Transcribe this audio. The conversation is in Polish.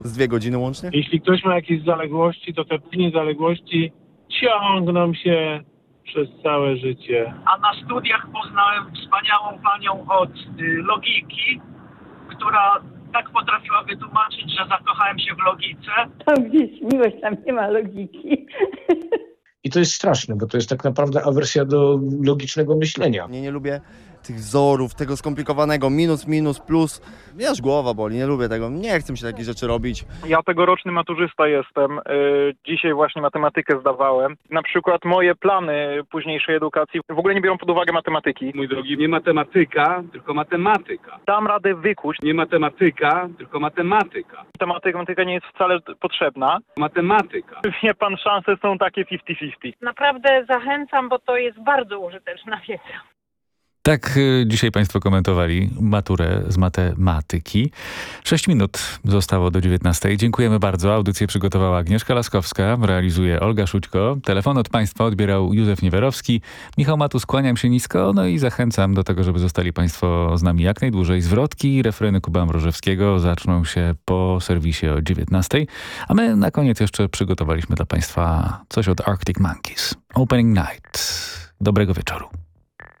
Z 2 godziny łącznie? Jeśli ktoś ma jakieś zaległości, to te później zaległości ciągną się przez całe życie. A na studiach poznałem wspaniałą panią od logiki, która tak potrafiła wytłumaczyć, że zakochałem się w logice. Tam gdzieś miłość, tam nie ma logiki. I to jest straszne, bo to jest tak naprawdę awersja do logicznego myślenia. Nie lubię tych wzorów, tego skomplikowanego, minus, plus. Mnie aż głowa boli, nie lubię tego, nie chcę mi się takich rzeczy robić. Ja tegoroczny maturzysta jestem. Dzisiaj właśnie matematykę zdawałem. Na przykład moje plany późniejszej edukacji w ogóle nie biorą pod uwagę matematyki. Mój drogi, nie matematyka, tylko matematyka. Dam radę wykuć. Nie matematyka, tylko matematyka. Matematyka nie jest wcale potrzebna. Matematyka. Wie pan, szanse są takie 50-50. Naprawdę zachęcam, bo to jest bardzo użyteczna wiedza. Tak dzisiaj Państwo komentowali maturę z matematyki. 6 minut zostało do 19. Dziękujemy bardzo. Audycję przygotowała Agnieszka Laskowska, realizuje Olga Szućko. Telefon od Państwa odbierał Józef Niewerowski. Michał Matus, kłaniam się nisko, no i zachęcam do tego, żeby zostali Państwo z nami jak najdłużej. Zwrotki i refreny Kuba Mrożewskiego zaczną się po serwisie o 19. A my na koniec jeszcze przygotowaliśmy dla Państwa coś od Arctic Monkeys. Opening Night. Dobrego wieczoru.